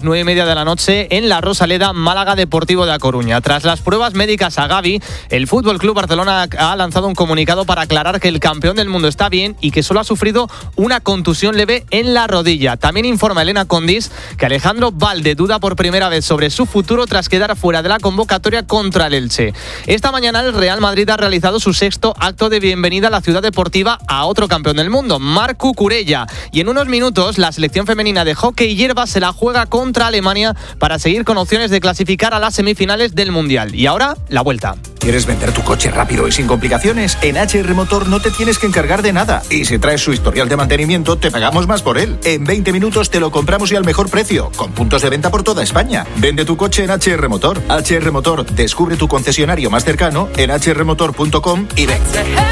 9:30 de la noche en la Rosaleda, Málaga Deportivo de A Coruña. Tras las pruebas médicas a Gavi, el FC Barcelona ha lanzado un comunicado para aclarar que el campeón del mundo está bien y que solo ha sufrido una contusión leve en la rodilla. También informa Elena Condis que Alejandro Valde duda por primera vez sobre su futuro tras quedar fuera de la convocatoria contra el Elche. Esta mañana el Real Madrid ha realizado su sexto acto de bienvenida a la ciudad deportiva a otro campeón del mundo, Marc Cucurella. Y en unos minutos la selección femenina de hockey hierba se la juega contra Alemania para seguir con opciones de clasificar a las semifinales del Mundial. Y ahora, la vuelta. ¿Quieres vender tu coche rápido y sin complicaciones? En HR Motor no te tienes que encargar de nada. Y si traes su historial de mantenimiento, te pagamos más por él. En 20 minutos te lo compramos y al mejor precio, con puntos de venta por toda España. Vende tu coche en HR Motor. HR Motor, descubre tu concesionario más cercano en hrmotor.com y ven.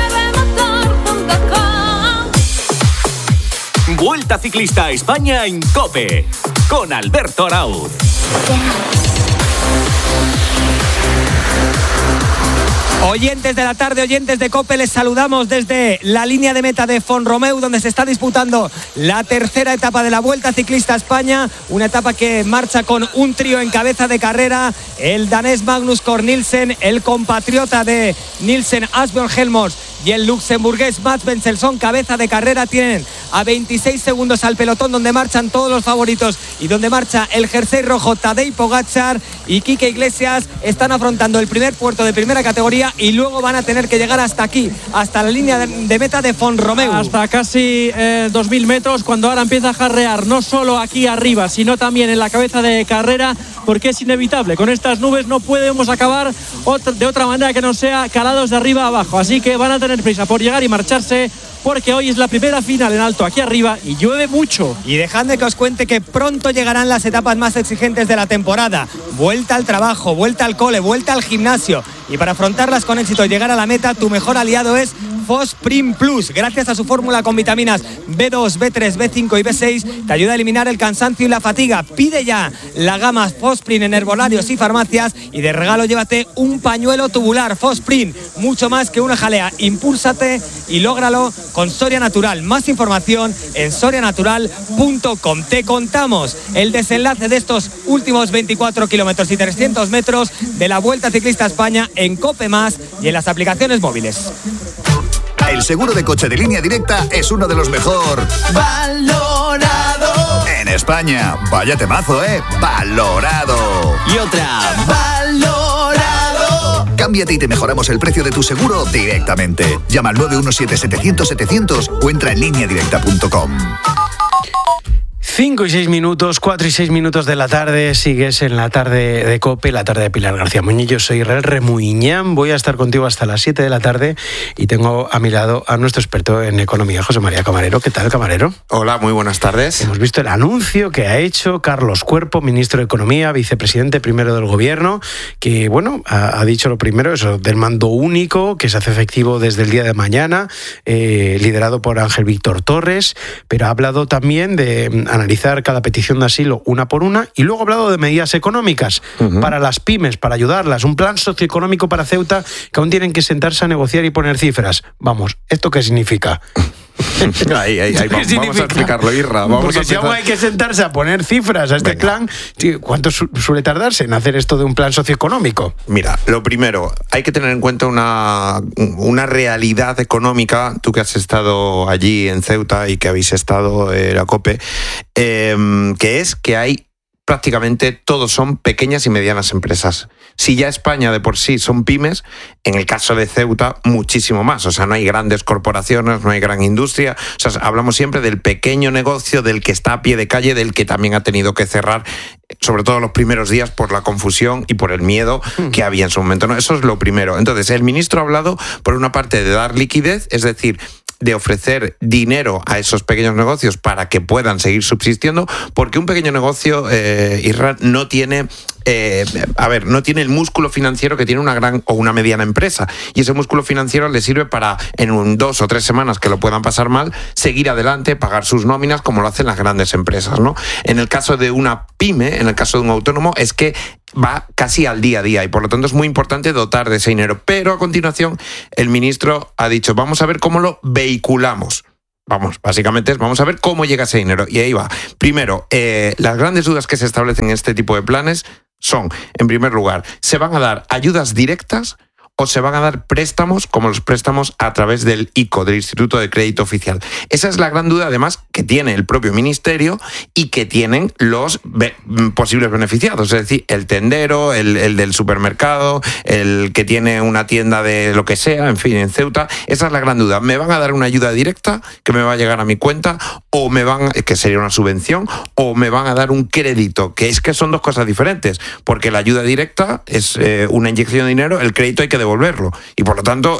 Vuelta Ciclista a España en COPE, con Alberto Arauz. Oyentes de la tarde, oyentes de COPE, les saludamos desde la línea de meta de Font-Romeu, donde se está disputando la tercera etapa de la Vuelta Ciclista a España, una etapa que marcha con un trío en cabeza de carrera, el danés Magnus Cort Nielsen, el compatriota de Nielsen Asbjørn Helmors y el luxemburgués Mats Benselson, cabeza de carrera. Tienen a 26 segundos al pelotón, donde marchan todos los favoritos y donde marcha el jersey rojo Tadej Pogačar y Quique Iglesias. Están afrontando el primer puerto de primera categoría y luego van a tener que llegar hasta aquí, hasta la línea de meta de Font-Romeu. Hasta casi 2.000 metros, cuando ahora empieza a jarrear, no solo aquí arriba, sino también en la cabeza de carrera, porque es inevitable. Con estas nubes no podemos acabar de otra manera que no sea calados de arriba a abajo. Así que van a tener prisa por llegar y marcharse, porque hoy es la primera final en alto aquí arriba y llueve mucho. Y dejadme que os cuente que pronto llegarán las etapas más exigentes de la temporada. Vuelta al trabajo, vuelta al cole, vuelta al gimnasio. Y para afrontarlas con éxito y llegar a la meta, tu mejor aliado es Fosprin Plus. Gracias a su fórmula con vitaminas B2, B3, B5 y B6, te ayuda a eliminar el cansancio y la fatiga. Pide ya la gama Fosprin en herbolarios y farmacias y de regalo llévate un pañuelo tubular. Fosprin, mucho más que una jalea. Impúlsate y lógralo con Soria Natural. Más información en sorianatural.com. Te contamos el desenlace de estos últimos 24 kilómetros y 300 metros de la Vuelta Ciclista a España en COPE+, y en las aplicaciones móviles. El seguro de coche de Línea Directa es uno de los mejor valorado en España. Vaya temazo, ¿eh? Valorado. Y otra. Valorado. Cámbiate y te mejoramos el precio de tu seguro directamente. Llama al 917-700-700 o entra en lineadirecta.com. 5 y 6 minutos, 4 y 6 minutos de la tarde, sigues en la tarde de COPE, la tarde de Pilar García Muñiz. Yo soy Israel Remuñán, voy a estar contigo hasta las 7 de la tarde y tengo a mi lado a nuestro experto en economía, José María Camarero. ¿Qué tal, Camarero? Hola, muy buenas tardes. Hemos visto el anuncio que ha hecho Carlos Cuerpo, ministro de Economía, vicepresidente primero del Gobierno, que, bueno, ha dicho lo primero, eso del mando único, que se hace efectivo desde el día de mañana, liderado por Ángel Víctor Torres, pero ha hablado también de analizar cada petición de asilo una por una y luego ha hablado de medidas económicas para las pymes, para ayudarlas, un plan socioeconómico para Ceuta que aún tienen que sentarse a negociar y poner cifras. Vamos, ¿esto qué significa? Ahí, vamos a explicarlo, Irra. Porque si aún hay que sentarse a poner cifras a este plan, ¿cuánto suele tardarse en hacer esto de un plan socioeconómico? Mira, lo primero, hay que tener en cuenta una realidad económica, tú que has estado allí en Ceuta y que habéis estado en la COPE, que es que hay prácticamente todos son pequeñas y medianas empresas. Si ya España de por sí son pymes, en el caso de Ceuta muchísimo más. O sea, no hay grandes corporaciones, no hay gran industria. O sea, hablamos siempre del pequeño negocio, del que está a pie de calle, del que también ha tenido que cerrar, sobre todo los primeros días, por la confusión y por el miedo que había en su momento, ¿no? Eso es lo primero. Entonces, el ministro ha hablado, por una parte, de dar liquidez, es decir, de ofrecer dinero a esos pequeños negocios para que puedan seguir subsistiendo, porque un pequeño negocio, Israel, no tiene no tiene el músculo financiero que tiene una gran o una mediana empresa, y ese músculo financiero le sirve para, en 2 o 3 semanas que lo puedan pasar mal, seguir adelante, pagar sus nóminas como lo hacen las grandes empresas, ¿no? En el caso de una pyme, en el caso de un autónomo, es que va casi al día a día y por lo tanto es muy importante dotar de ese dinero. Pero a continuación el ministro ha dicho, vamos a ver cómo lo vehiculamos. Básicamente vamos a ver cómo llega ese dinero. Y ahí va. Primero, las grandes dudas que se establecen en este tipo de planes son, en primer lugar, ¿se van a dar ayudas directas o se van a dar préstamos como los préstamos a través del ICO, del Instituto de Crédito Oficial? Esa es la gran duda, además, que tiene el propio ministerio y que tienen los posibles beneficiados, es decir, el tendero, el del supermercado, el que tiene una tienda de lo que sea, en fin, en Ceuta. Esa es la gran duda. ¿Me van a dar una ayuda directa que me va a llegar a mi cuenta, o que sería una subvención, o me van a dar un crédito? Que son dos cosas diferentes, porque la ayuda directa es una inyección de dinero, el crédito hay que devolverlo, y por lo tanto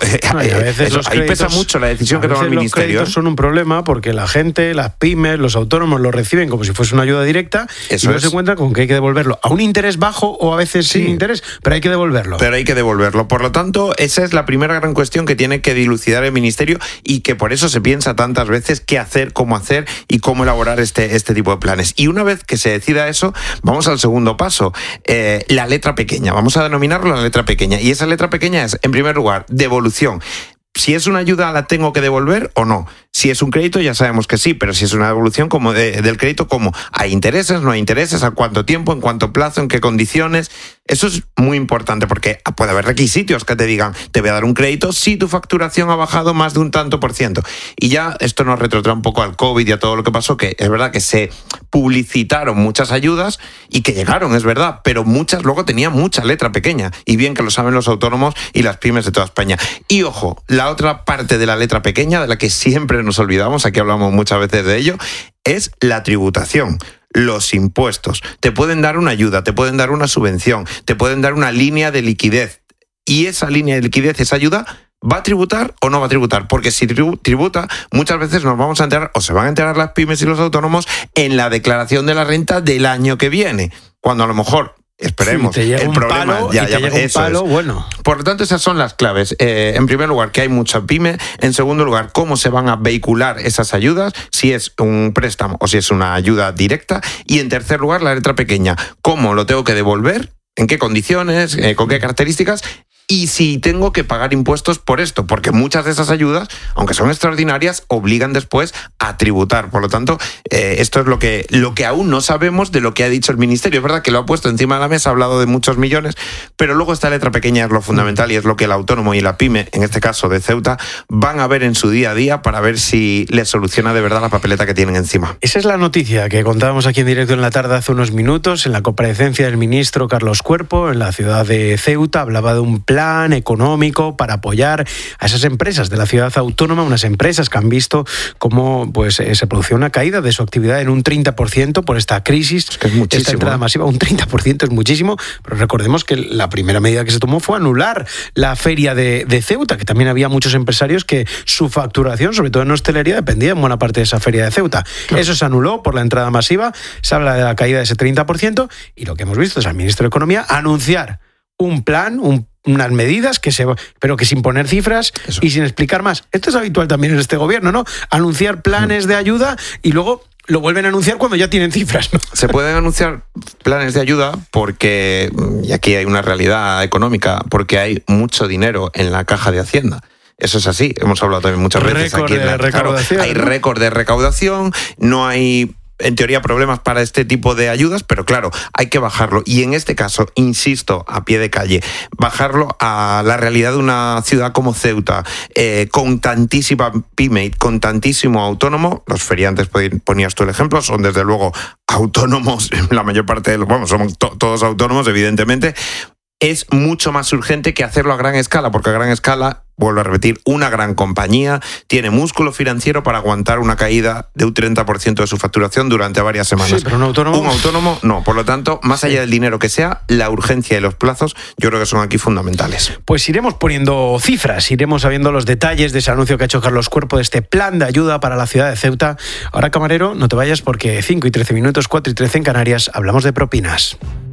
ahí pesa mucho la decisión que toma el ministerio. Los créditos son un problema porque la gente, las pymes, los autónomos lo reciben como si fuese una ayuda directa y no se encuentran con que hay que devolverlo a un interés bajo o a veces sin interés, pero hay que devolverlo. Por lo tanto, esa es la primera gran cuestión que tiene que dilucidar el ministerio, y que por eso se piensa tantas veces qué hacer, cómo hacer y cómo elaborar este tipo de planes. Y una vez que se decida eso, vamos al segundo paso, la letra pequeña. Vamos a denominarlo la letra pequeña, y esa letra pequeña es, en primer lugar, devolución. Si es una ayuda, ¿la tengo que devolver o no? Si es un crédito, ya sabemos que sí, pero si es una devolución como del crédito, ¿cómo? ¿Hay intereses, no hay intereses? ¿A cuánto tiempo, en cuánto plazo, en qué condiciones? Eso es muy importante, porque puede haber requisitos que te digan, te voy a dar un crédito si tu facturación ha bajado más de un tanto por ciento. Y ya esto nos retrotrae un poco al COVID y a todo lo que pasó, que es verdad que se publicitaron muchas ayudas y que llegaron, es verdad, pero muchas luego tenían mucha letra pequeña, y bien que lo saben los autónomos y las pymes de toda España. Y ojo, la otra parte de la letra pequeña, de la que siempre nos olvidamos, aquí hablamos muchas veces de ello, es la tributación. Los impuestos. Te pueden dar una ayuda, te pueden dar una subvención, te pueden dar una línea de liquidez. Y esa línea de liquidez, esa ayuda, ¿va a tributar o no va a tributar? Porque si tributa, muchas veces nos vamos a enterar, o se van a enterar las pymes y los autónomos, en la declaración de la renta del año que viene. Cuando a lo mejor, esperemos, el problema bueno. Por lo tanto, esas son las claves. En primer lugar, que hay mucha pyme. En segundo lugar, cómo se van a vehicular esas ayudas, si es un préstamo o si es una ayuda directa. Y en tercer lugar, la letra pequeña, cómo lo tengo que devolver, en qué condiciones, con qué características, y si tengo que pagar impuestos por esto, porque muchas de esas ayudas, aunque son extraordinarias, obligan después a tributar. Por lo tanto, esto es lo que aún no sabemos de lo que ha dicho el ministerio. Es verdad que lo ha puesto encima de la mesa, ha hablado de muchos millones, pero luego esta letra pequeña es lo fundamental, y es lo que el autónomo y la pyme, en este caso de Ceuta, van a ver en su día a día para ver si les soluciona de verdad la papeleta que tienen encima. Esa es la noticia que contábamos aquí en directo en la tarde hace unos minutos, en la comparecencia del ministro Carlos Cuerpo en la ciudad de Ceuta. Hablaba de un plan económico para apoyar a esas empresas de la ciudad autónoma, unas empresas que han visto cómo se producía una caída de su actividad en un 30% por esta crisis, es que es muchísimo, esta entrada masiva. Un 30% es muchísimo, pero recordemos que la primera medida que se tomó fue anular la feria de Ceuta, que también había muchos empresarios que su facturación, sobre todo en hostelería, dependía en buena parte de esa feria de Ceuta. Claro. Eso se anuló por la entrada masiva, se habla de la caída de ese 30%, y lo que hemos visto es al ministro de Economía anunciar un plan, unas medidas pero que sin poner cifras. Eso. Y sin explicar más. Esto es habitual también en este gobierno, ¿no? Anunciar planes de ayuda y luego lo vuelven a anunciar cuando ya tienen cifras, ¿no? Se pueden anunciar planes de ayuda porque, y aquí hay una realidad económica, porque hay mucho dinero en la caja de Hacienda. Eso es así, hemos hablado también muchas veces aquí. Hay récord de recaudación, no hay, en teoría, problemas para este tipo de ayudas, pero claro, hay que bajarlo. Y en este caso, insisto, a pie de calle, bajarlo a la realidad de una ciudad como Ceuta, con tantísima pyme, con tantísimo autónomo. Los feriantes, ponías tú el ejemplo, son desde luego autónomos, la mayor parte de los, somos todos autónomos, evidentemente. Es mucho más urgente que hacerlo a gran escala, porque a gran escala, vuelvo a repetir, una gran compañía tiene músculo financiero para aguantar una caída de un 30% de su facturación durante varias semanas. Sí, pero un autónomo no. Por lo tanto, más allá del dinero que sea, la urgencia y los plazos yo creo que son aquí fundamentales. Pues iremos poniendo cifras, iremos sabiendo los detalles de ese anuncio que ha hecho Carlos Cuerpo, de este plan de ayuda para la ciudad de Ceuta. Ahora, camarero, no te vayas, porque 5 y 13 minutos, 4 y 13 en Canarias, hablamos de propinas.